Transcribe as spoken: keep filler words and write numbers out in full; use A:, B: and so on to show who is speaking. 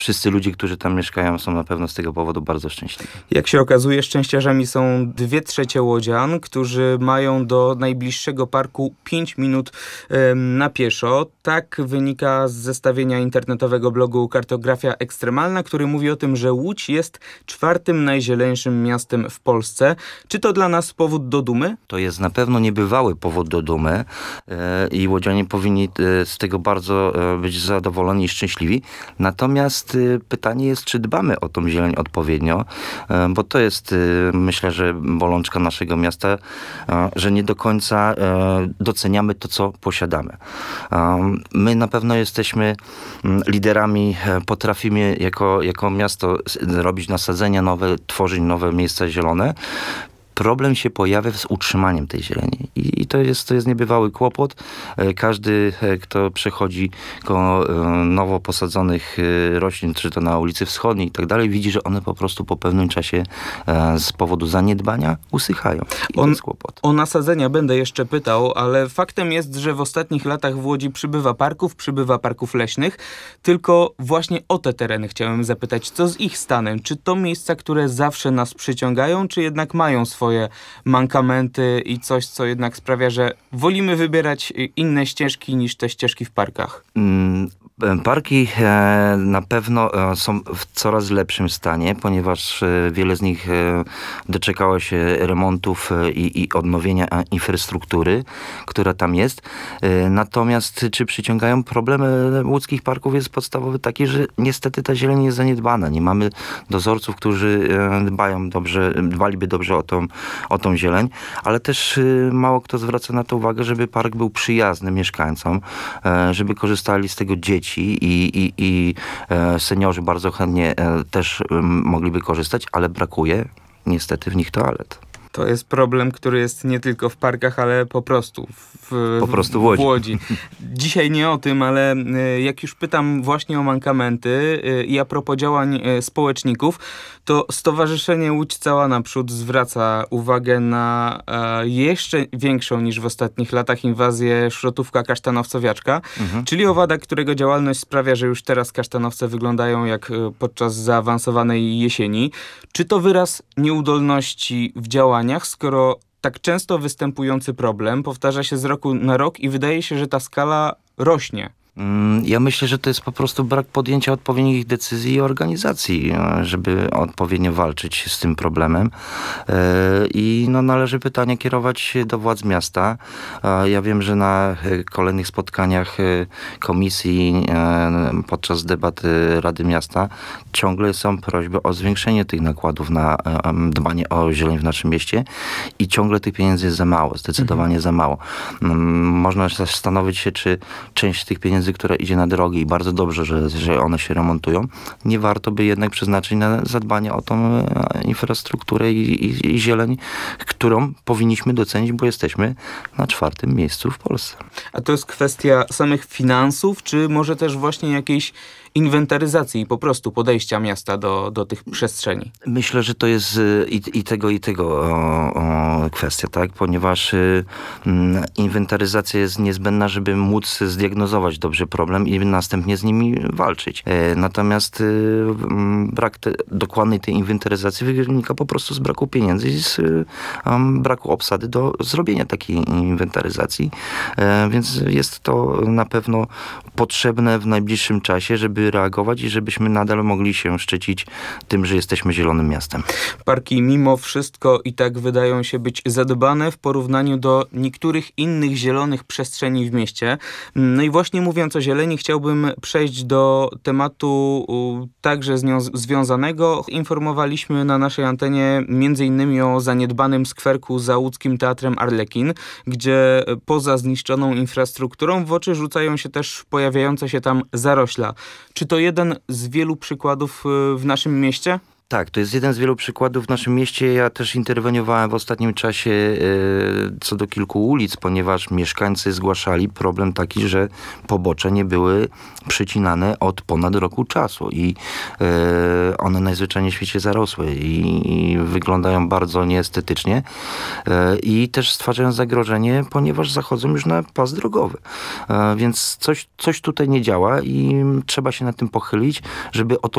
A: wszyscy ludzie, którzy tam mieszkają, są na pewno z tego powodu bardzo szczęśliwi.
B: Jak się okazuje, szczęściarzami są dwie trzecie łodzian, którzy mają do najbliższego parku pięć minut ym, na pieszo. Tak wynika z zestawienia internetowego blogu Kartografia Ekstremalna, który mówi o tym, że Łódź jest czwartym najzieleńszym miastem w Polsce. Czy to dla nas powód do dumy?
A: To jest na pewno niebywały powód do dumy e, i łodzianie powinni e, z tego bardzo e, być zadowoleni i szczęśliwi. Natomiast e, pytanie jest, czy dbamy o tą zieleń odpowiednio, e, bo to jest, e, myślę, że bolączka naszego miasta, e, że nie do końca e, doceniamy to, co posiadamy. E, my na pewno jesteśmy m, liderami, e, potrafimy jako, jako miasto robić nasadzenia nowe, tworzyć nowe miejsca zielone. Problem się pojawia z utrzymaniem tej zieleni i, i to, jest, to jest niebywały kłopot. Każdy, kto przechodzi koło nowo posadzonych roślin, czy to na ulicy Wschodniej i tak dalej, widzi, że one po prostu po pewnym czasie z powodu zaniedbania usychają. I to
B: On,
A: jest kłopot.
B: O nasadzenia będę jeszcze pytał, ale faktem jest, że w ostatnich latach w Łodzi przybywa parków, przybywa parków leśnych, tylko właśnie o te tereny chciałem zapytać, co z ich stanem? Czy to miejsca, które zawsze nas przyciągają, czy jednak mają swoje mankamenty i coś, co jednak sprawia, że wolimy wybierać inne ścieżki niż te ścieżki w parkach?
A: Mm. Parki na pewno są w coraz lepszym stanie, ponieważ wiele z nich doczekało się remontów i, i odnowienia infrastruktury, która tam jest. Natomiast czy przyciągają problemy łódzkich parków jest podstawowy taki, że niestety ta zieleń jest zaniedbana. Nie mamy dozorców, którzy dbają dobrze, dbaliby dobrze o tą, o tą zieleń, ale też mało kto zwraca na to uwagę, żeby park był przyjazny mieszkańcom, żeby korzystali z tego dzieci, i, i, i seniorzy bardzo chętnie też mogliby korzystać, ale brakuje niestety w nich toalet.
B: To jest problem, który jest nie tylko w parkach, ale po prostu w,
A: po prostu w Łodzi.
B: w Łodzi. Dzisiaj nie o tym, ale jak już pytam właśnie o mankamenty i a propos działań społeczników, to Stowarzyszenie Łódź Cała Naprzód zwraca uwagę na jeszcze większą niż w ostatnich latach inwazję szrotówka kasztanowcowiaczka, mhm. czyli owada, którego działalność sprawia, że już teraz kasztanowce wyglądają jak podczas zaawansowanej jesieni. Czy to wyraz nieudolności w działaniach, skoro tak często występujący problem powtarza się z roku na rok i wydaje się, że ta skala rośnie?
A: Ja myślę, że to jest po prostu brak podjęcia odpowiednich decyzji i organizacji, żeby odpowiednio walczyć z tym problemem. I no, należy pytanie kierować do władz miasta. Ja wiem, że na kolejnych spotkaniach komisji podczas debaty Rady Miasta ciągle są prośby o zwiększenie tych nakładów na dbanie o zieleń w naszym mieście i ciągle tych pieniędzy jest za mało, zdecydowanie mhm. za mało. Można zastanowić się, czy część tych pieniędzy, która idzie na drogi i bardzo dobrze, że, że one się remontują, nie warto by jednak przeznaczyć na zadbanie o tą infrastrukturę i, i, i zieleń, którą powinniśmy docenić, bo jesteśmy na czwartym miejscu w Polsce.
B: A to jest kwestia samych finansów, czy może też właśnie jakiejś inwentaryzacji i po prostu podejścia miasta do, do tych przestrzeni?
A: Myślę, że to jest i, i tego, i tego o, o kwestia, tak? Ponieważ y, inwentaryzacja jest niezbędna, żeby móc zdiagnozować dobrze problem i następnie z nimi walczyć. E, natomiast y, brak te, dokładnej tej inwentaryzacji wynika po prostu z braku pieniędzy i z y, um, braku obsady do zrobienia takiej inwentaryzacji. E, więc jest to na pewno potrzebne w najbliższym czasie, żeby reagować i żebyśmy nadal mogli się szczycić tym, że jesteśmy zielonym miastem.
B: Parki mimo wszystko i tak wydają się być zadbane w porównaniu do niektórych innych zielonych przestrzeni w mieście. No i właśnie mówiąc o zieleni, chciałbym przejść do tematu także z nią związanego. Informowaliśmy na naszej antenie między innymi o zaniedbanym skwerku za łódzkim Teatrem Arlekin, gdzie poza zniszczoną infrastrukturą w oczy rzucają się też pojawiające się tam zarośla. Czy to jeden z wielu przykładów w naszym mieście?
A: Tak, to jest jeden z wielu przykładów w naszym mieście. Ja też interweniowałem w ostatnim czasie e, co do kilku ulic, ponieważ mieszkańcy zgłaszali problem taki, że pobocze nie były przycinane od ponad roku czasu i e, one najzwyczajniej w świecie zarosły i, i wyglądają bardzo nieestetycznie e, i też stwarzają zagrożenie, ponieważ zachodzą już na pas drogowy. E, więc coś, coś tutaj nie działa i trzeba się nad tym pochylić, żeby o to